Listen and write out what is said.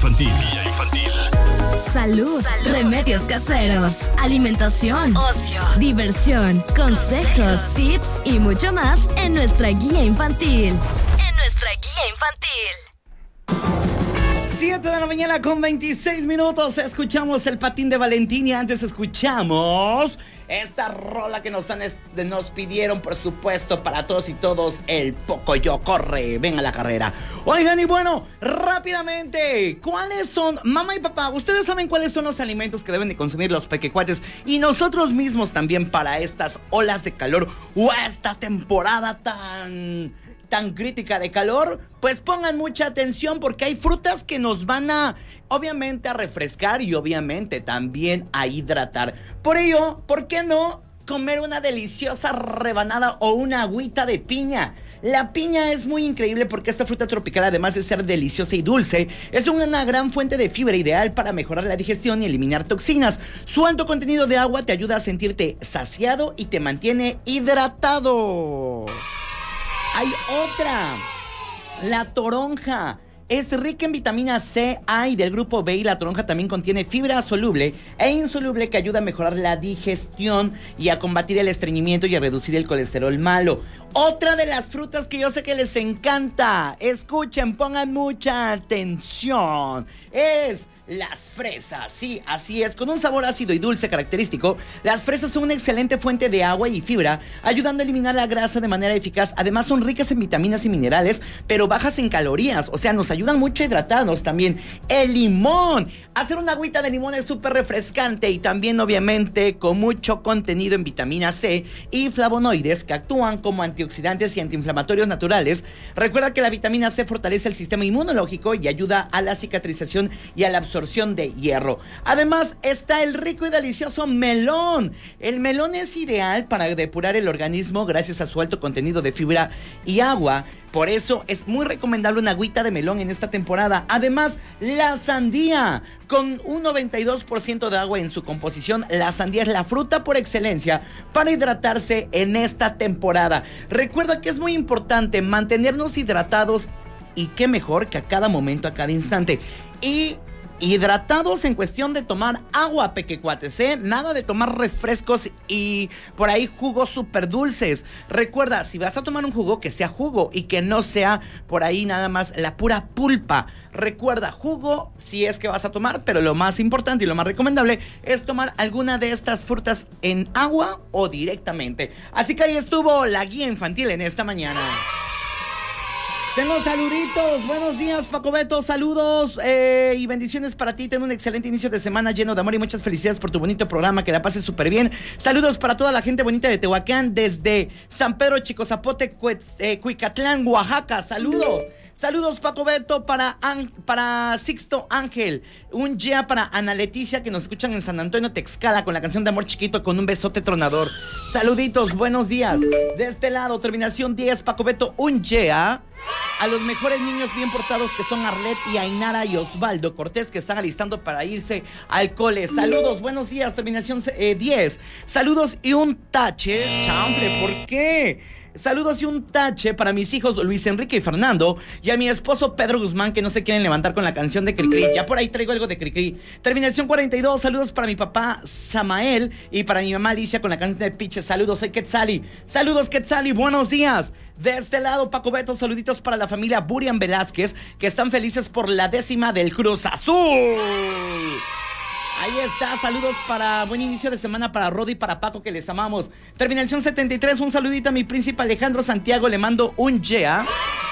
infantil. Salud, remedios caseros, alimentación, ocio, diversión, consejos, tips y mucho más en nuestra guía infantil. 7 de la mañana con 26 minutos. Escuchamos el patín de Valentín y antes escuchamos esta rola que nos pidieron, por supuesto, para todos y todos, el Pocoyo corre, ven a la carrera. Oigan, y bueno, rápidamente, ¿cuáles son, mamá y papá, ustedes saben cuáles son los alimentos que deben de consumir los pequecuates y nosotros mismos también para estas olas de calor o esta temporada tan crítica de calor? Pues pongan mucha atención porque hay frutas que nos van a, obviamente, a refrescar y obviamente también a hidratar. Por ello, ¿por qué no comer una deliciosa rebanada o una agüita de piña? La piña es muy increíble porque esta fruta tropical, además de ser deliciosa y dulce, es una gran fuente de fibra ideal para mejorar la digestión y eliminar toxinas. Su alto contenido de agua te ayuda a sentirte saciado y te mantiene hidratado. Hay otra, la toronja. Es rica en vitamina C, A y del grupo B y la toronja también contiene fibra soluble e insoluble que ayuda a mejorar la digestión y a combatir el estreñimiento y a reducir el colesterol malo. Otra de las frutas que yo sé que les encanta, escuchen, pongan mucha atención, es las fresas. Sí, así es, con un sabor ácido y dulce característico, las fresas son una excelente fuente de agua y fibra, ayudando a eliminar la grasa de manera eficaz. Además son ricas en vitaminas y minerales, pero bajas en calorías, o sea, nos ayudan mucho a hidratarnos también. El limón, hacer una agüita de limón es súper refrescante y también obviamente con mucho contenido en vitamina C y flavonoides que actúan como antioxidantes y antiinflamatorios naturales. Recuerda que la vitamina C fortalece el sistema inmunológico y ayuda a la cicatrización y a la absorción de hierro. Además está el rico y delicioso melón. El melón es ideal para depurar el organismo gracias a su alto contenido de fibra y agua. Por eso es muy recomendable una agüita de melón en esta temporada. Además, la sandía, con un 92% de agua en su composición, la sandía es la fruta por excelencia para hidratarse en esta temporada. Recuerda que es muy importante mantenernos hidratados y qué mejor que a cada momento, a cada instante. Y hidratados en cuestión de tomar agua, pequecuates, ¿eh? Nada de tomar refrescos y por ahí jugos súper dulces. Recuerda, si vas a tomar un jugo, que sea jugo y que no sea por ahí nada más la pura pulpa. Recuerda, jugo si es que vas a tomar, pero lo más importante y lo más recomendable es tomar alguna de estas frutas en agua o directamente. Así que ahí estuvo la guía infantil en esta mañana. Tengo saluditos, buenos días Paco Beto, saludos y bendiciones para ti. Ten un excelente inicio de semana lleno de amor y muchas felicidades por tu bonito programa, que la pases súper bien. Saludos para toda la gente bonita de Tehuacán, desde San Pedro Chicozapote, Cuicatlán, Oaxaca, saludos. Saludos Paco Beto para Sixto Ángel, un yeah para Ana Leticia que nos escuchan en San Antonio Texcala con la canción de Amor Chiquito con un besote tronador. Saluditos, buenos días. De este lado, terminación 10, Paco Beto, un yeah a los mejores niños bien portados que son Arlet y Ainara y Osvaldo Cortés, que están alistando para irse al cole. Saludos, buenos días, terminación 10. Saludos y un tache. Chample, ¿por qué? Saludos y un tache para mis hijos Luis Enrique y Fernando y a mi esposo Pedro Guzmán, que no se quieren levantar con la canción de Cricri. Ya por ahí traigo algo de Cricri. Terminación 42, saludos para mi papá Samael y para mi mamá Alicia con la canción de Piche. Saludos, soy Quetzali. Saludos Quetzali, buenos días. De este lado, Paco Beto, saluditos para la familia Burian Velázquez, que están felices por la 10ª del Cruz Azul. Ahí está, saludos para buen inicio de semana para Rodi y para Paco, que les amamos. Terminación 73, un saludito a mi príncipe Alejandro Santiago, le mando un yeah.